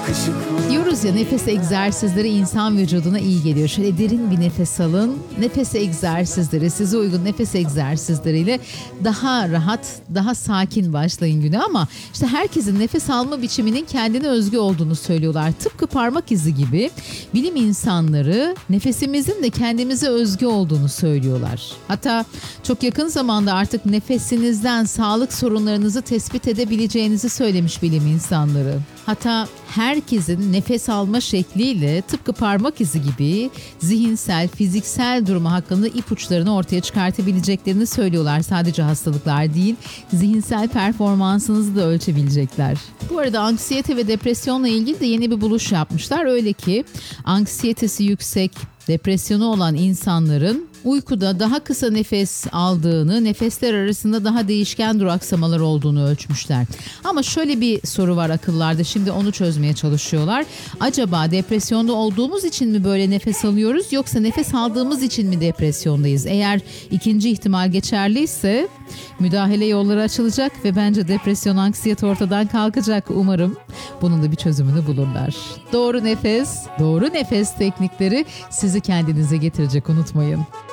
Diyoruz ya, nefes egzersizleri insan vücuduna iyi geliyor. Şöyle derin bir nefes alın. Nefes egzersizleri, size uygun nefes egzersizleriyle daha rahat, daha sakin başlayın güne. Ama işte herkesin nefes alma biçiminin kendine özgü olduğunu söylüyorlar. Tıpkı parmak izi gibi bilim insanları nefesimizin de kendimize özgü olduğunu söylüyorlar. Hatta çok yakın zamanda artık nefesinizden sağlık sorunlarınızı tespit edebileceğinizi söylemiş bilim insanları. Hatta herkesin nefes alma şekliyle tıpkı parmak izi gibi zihinsel, fiziksel durumu hakkında ipuçlarını ortaya çıkartabileceklerini söylüyorlar. Sadece hastalıklar değil, zihinsel performansınızı da ölçebilecekler. Bu arada anksiyete ve depresyonla ilgili de yeni bir buluş yapmışlar. Öyle ki anksiyetesi yüksek, depresyonu olan insanların uykuda daha kısa nefes aldığını, nefesler arasında daha değişken duraksamalar olduğunu ölçmüşler. Ama şöyle bir soru var akıllarda, şimdi onu çözmeye çalışıyorlar. Acaba depresyonda olduğumuz için mi böyle nefes alıyoruz, yoksa nefes aldığımız için mi depresyondayız? Eğer ikinci ihtimal geçerliyse müdahale yolları açılacak ve bence depresyon, anksiyete ortadan kalkacak umarım. Bunun da bir çözümünü bulurlar. Doğru nefes, doğru nefes teknikleri sizi kendinize getirecek, unutmayın.